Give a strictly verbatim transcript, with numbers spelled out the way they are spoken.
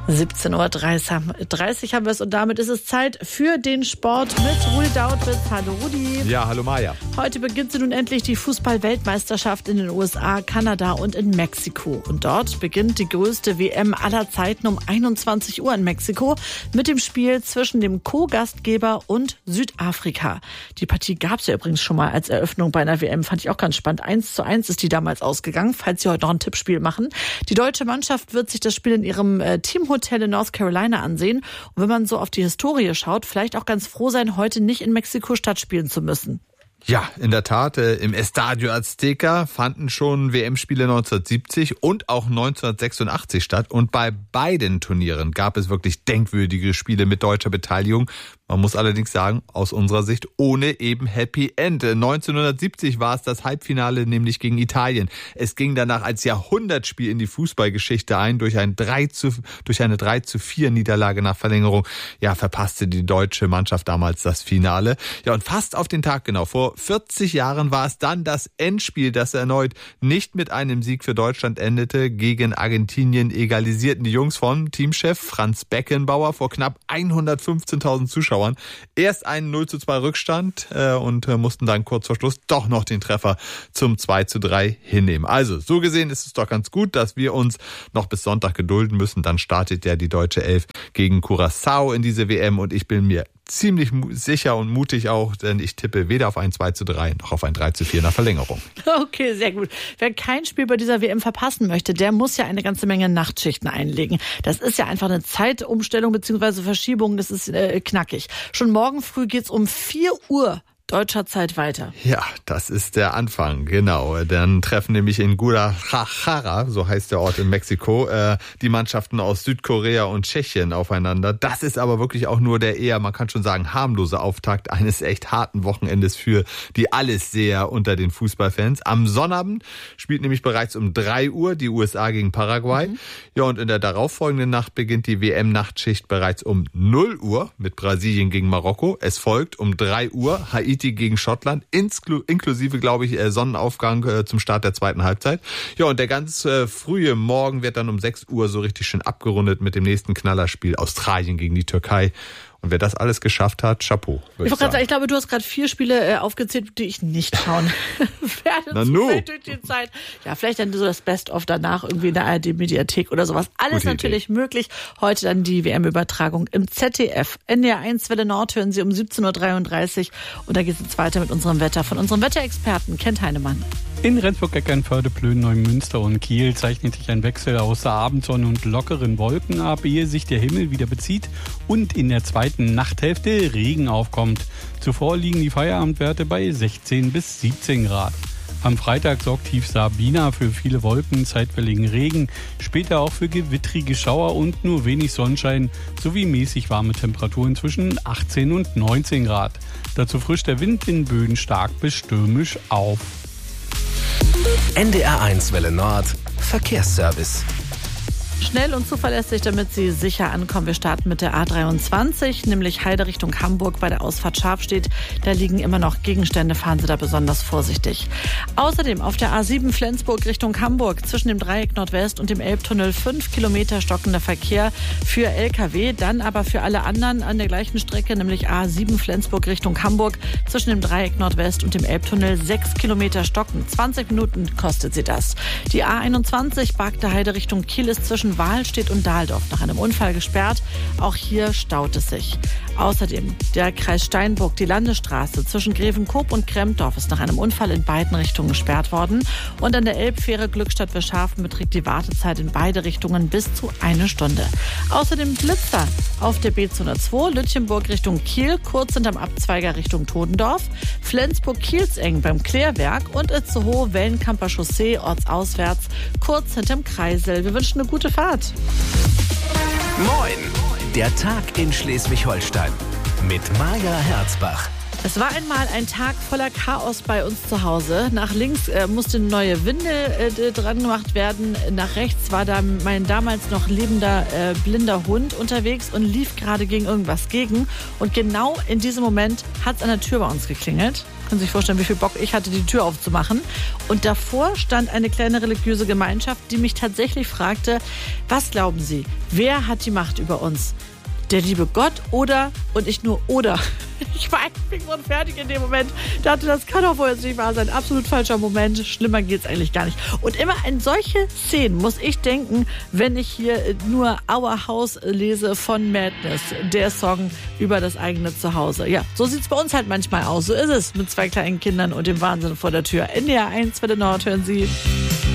siebzehn Uhr dreißig haben wir es und damit ist es Zeit für den Sport mit Rudi Dautwitz. Hallo Rudi. Ja, hallo Maja. Heute beginnt sie nun endlich die Fußball-Weltmeisterschaft in den U S A, Kanada und in Mexiko. Und dort beginnt die größte W M aller Zeiten um einundzwanzig Uhr in Mexiko mit dem Spiel zwischen dem Co-Gastgeber und Südafrika. Die Partie gab es ja übrigens schon mal als Eröffnung bei einer W M, fand ich auch ganz spannend. eins zu eins ist die damals ausgegangen, falls Sie heute noch ein Tippspiel machen. Die deutsche Mannschaft wird sich das Spiel in ihrem äh, Teamhotel in North Carolina ansehen. Und wenn man so auf die Historie schaut, vielleicht auch ganz froh sein, heute nicht in Mexiko-Stadt spielen zu müssen. Ja, in der Tat, äh, im Estadio Azteca fanden schon W M-Spiele neunzehnhundertsiebzig und auch neunzehnhundertsechsundachtzig statt. Und bei beiden Turnieren gab es wirklich denkwürdige Spiele mit deutscher Beteiligung. Man muss allerdings sagen, aus unserer Sicht ohne eben Happy End. neunzehnhundertsiebzig war es das Halbfinale, nämlich gegen Italien. Es ging danach als Jahrhundertspiel in die Fußballgeschichte ein. Durch, ein drei zu, durch eine drei zu vier Niederlage nach Verlängerung, ja, verpasste die deutsche Mannschaft damals das Finale. Ja, und fast auf den Tag genau. Vor vierzig Jahren war es dann das Endspiel, das erneut nicht mit einem Sieg für Deutschland endete. Gegen Argentinien egalisierten die Jungs von Teamchef Franz Beckenbauer vor knapp hundertfünfzehntausend Zuschauern erst einen null zu zwei Rückstand äh, und äh, mussten dann kurz vor Schluss doch noch den Treffer zum zwei zu drei hinnehmen. Also so gesehen ist es doch ganz gut, dass wir uns noch bis Sonntag gedulden müssen. Dann startet ja die deutsche Elf gegen Curaçao in diese W M und ich bin mir ziemlich sicher und mutig auch, denn ich tippe weder auf ein zwei zu drei noch auf ein drei zu vier nach Verlängerung. Okay, sehr gut. Wer kein Spiel bei dieser W M verpassen möchte, der muss ja eine ganze Menge Nachtschichten einlegen. Das ist ja einfach eine Zeitumstellung bzw. Verschiebung, das ist äh, knackig. Schon morgen früh geht's um vier Uhr deutscher Zeit weiter. Ja, das ist der Anfang, genau. Dann treffen nämlich in Guadalajara, so heißt der Ort in Mexiko, äh, die Mannschaften aus Südkorea und Tschechien aufeinander. Das ist aber wirklich auch nur der eher, man kann schon sagen, harmlose Auftakt eines echt harten Wochenendes für die Allesseher unter den Fußballfans. Am Sonnabend spielt nämlich bereits um drei Uhr die U S A gegen Paraguay. Mhm. Ja, und in der darauffolgenden Nacht beginnt die W M-Nachtschicht bereits um null Uhr mit Brasilien gegen Marokko. Es folgt um drei Uhr Haiti gegen Schottland, inklusive, glaube ich, Sonnenaufgang äh, zum Start der zweiten Halbzeit. Ja, und der ganz äh, frühe Morgen wird dann um sechs Uhr so richtig schön abgerundet mit dem nächsten Knallerspiel Australien gegen die Türkei. Und wer das alles geschafft hat, Chapeau. Ich, ich, sagen, ich glaube, du hast gerade vier Spiele äh, aufgezählt, die ich nicht schauen werde. Na nu. Durch die Zeit. Ja, vielleicht dann so das Best-of danach irgendwie in der A R D-Mediathek oder sowas. Alles Gute natürlich Idee. Möglich. Heute dann die W M-Übertragung im Z D F. N D R eins Welle Nord hören Sie um siebzehn Uhr dreiunddreißig. Und da geht es jetzt weiter mit unserem Wetter von unserem Wetterexperten Kent Heinemann. In Rendsburg, Eckernförde, Plön, Neumünster und Kiel zeichnet sich ein Wechsel aus der Abendsonne und lockeren Wolken ab, ehe sich der Himmel wieder bezieht und in der zweiten Nachthälfte Regen aufkommt. Zuvor liegen die Feierabendwerte bei sechzehn bis siebzehn Grad. Am Freitag sorgt tief Sabina für viele Wolken, zeitweiligen Regen, später auch für gewittrige Schauer und nur wenig Sonnenschein sowie mäßig warme Temperaturen zwischen achtzehn und neunzehn Grad. Dazu frischt der Wind in Böen stark bis stürmisch auf. N D R eins Welle Nord Verkehrsservice. Schnell und zuverlässig, damit Sie sicher ankommen. Wir starten mit der A dreiundzwanzig, nämlich Heide Richtung Hamburg bei der Ausfahrt Scharfstedt. Da liegen immer noch Gegenstände, fahren Sie da besonders vorsichtig. Außerdem auf der A sieben Flensburg Richtung Hamburg zwischen dem Dreieck Nordwest und dem Elbtunnel fünf Kilometer stockender Verkehr für L K W. Dann aber für alle anderen an der gleichen Strecke, nämlich A sieben Flensburg Richtung Hamburg zwischen dem Dreieck Nordwest und dem Elbtunnel sechs Kilometer stocken. zwanzig Minuten kostet sie das. Die A einundzwanzig Bargte Heide Richtung Kiel ist zwischen Wahlstedt und Dahldorf nach einem Unfall gesperrt. Auch hier staut es sich. Außerdem der Kreis Steinburg, die Landesstraße zwischen Grevenkoop und Kremdorf ist nach einem Unfall in beiden Richtungen gesperrt worden. Und an der Elbfähre Glückstadt-Wirschhafen beträgt die Wartezeit in beide Richtungen bis zu eine Stunde. Außerdem Blitzer auf der B zweihundertzwei, Lütchenburg Richtung Kiel, kurz hinterm Abzweiger Richtung Todendorf, Flensburg-Kielseng beim Klärwerk und Itzehoe Wellenkamper Chaussee ortsauswärts, kurz hinterm Kreisel. Wir wünschen eine gute Fahrt. Moin, der Tag in Schleswig-Holstein mit Maja Herzbach. Es war einmal ein Tag voller Chaos bei uns zu Hause. Nach links äh, musste eine neue Winde äh, dran gemacht werden. Nach rechts war da mein damals noch lebender äh, blinder Hund unterwegs und lief gerade gegen irgendwas gegen. Und genau in diesem Moment hat es an der Tür bei uns geklingelt. Können Sie sich vorstellen, wie viel Bock ich hatte, die Tür aufzumachen. Und davor stand eine kleine religiöse Gemeinschaft, die mich tatsächlich fragte, was glauben Sie, wer hat die Macht über uns? Der liebe Gott oder, und ich nur oder. Ich war eigentlich so fertig in dem Moment. Dachte, das kann doch wohl jetzt nicht wahr sein. Absolut falscher Moment. Schlimmer geht's eigentlich gar nicht. Und immer an solche Szenen muss ich denken, wenn ich hier nur Our House lese von Madness. Der Song über das eigene Zuhause. Ja, so sieht's bei uns halt manchmal aus. So ist es mit zwei kleinen Kindern und dem Wahnsinn vor der Tür. N D R eins Welle Nord hören Sie.